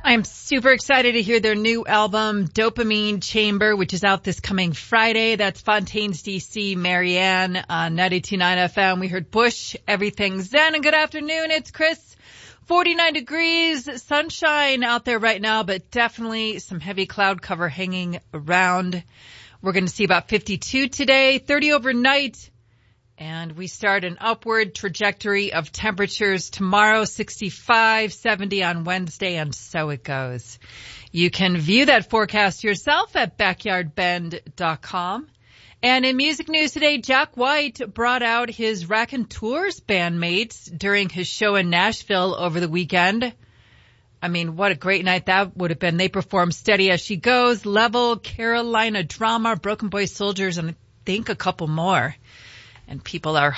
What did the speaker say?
I'm super excited to hear their new album, Dopamine Chamber, which is out this coming Friday. That's Fontaines DC, Marianne on 92.9 FM. We heard Bush, Everything's Zen. And good afternoon, it's Chris. 49 degrees, sunshine out there right now, but definitely some heavy cloud cover hanging around. We're going to see about 52 today, 30 overnight. And we start an upward trajectory of temperatures tomorrow, 65, 70 on Wednesday, and so it goes. You can view that forecast yourself at backyardbend.com. And in music news today, Jack White brought out his Raconteurs bandmates during his show in Nashville over the weekend. I mean, what a great night that would have been. They performed Steady As She Goes, Level, Carolina Drama, Broken Boy Soldiers, and I think a couple more. And people are